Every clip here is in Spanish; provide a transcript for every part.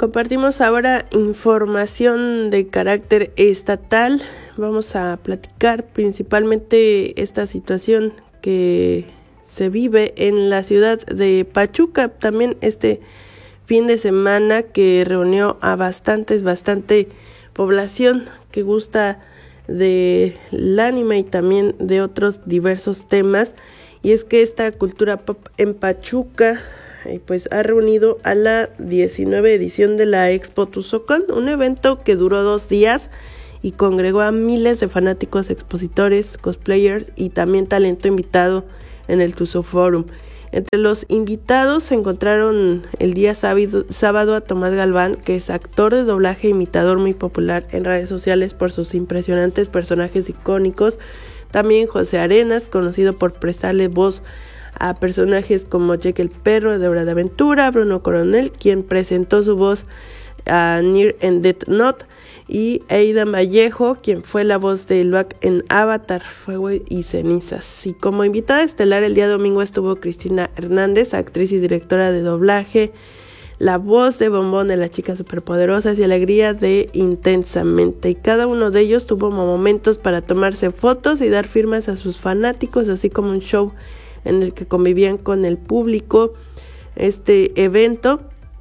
Compartimos ahora información de carácter estatal. Vamos a platicar principalmente esta situación que se vive en la ciudad de Pachuca. También este fin de semana que reunió a bastante población que gusta del anime y también de otros diversos temas. Y es que esta cultura pop en Pachuca pues ha reunido a la 19 edición de la Expo Tuzocón, un evento que duró 2 días y congregó a miles de fanáticos, expositores, cosplayers y también talento invitado en el Tuzo Forum. Entre los invitados se encontraron el día sábado a Tomás Galván, que es actor de doblaje e imitador muy popular en redes sociales por sus impresionantes personajes icónicos. También José Arenas, conocido por prestarle voz a personajes como Jake el Perro de Hora de Aventura, Bruno Coronel, quien presentó su voz a Nier en Death Note, y Aidan Vallejo, quien fue la voz de Luak en Avatar, Fuego y Cenizas. Y como invitada estelar el día domingo estuvo Cristina Hernández, actriz y directora de doblaje, la voz de Bombón de Las Chicas Superpoderosas y Alegría de Intensamente. Y cada uno de ellos tuvo momentos para tomarse fotos y dar firmas a sus fanáticos, así como un show en el que convivían con el público. Este evento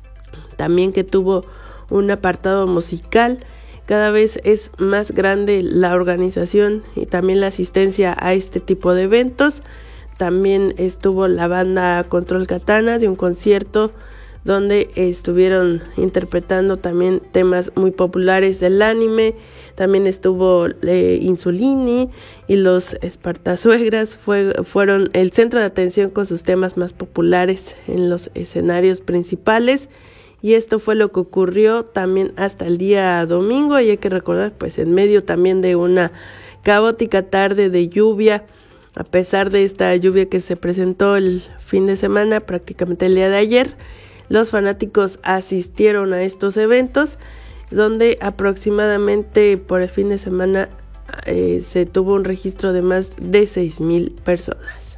también que tuvo un apartado musical. Cada vez es más grande la organización y también la asistencia a este tipo de eventos. También estuvo la banda Control Katana de un concierto donde estuvieron interpretando también temas muy populares del anime. También estuvo Insulini y los Espartazuegras fueron el centro de atención con sus temas más populares en los escenarios principales. Y esto fue lo que ocurrió también hasta el día domingo. Y hay que recordar, pues en medio también de una caótica tarde de lluvia, a pesar de esta lluvia que se presentó el fin de semana, prácticamente el día de ayer, los fanáticos asistieron a estos eventos, donde aproximadamente por el fin de semana se tuvo un registro de más de 6,000 personas.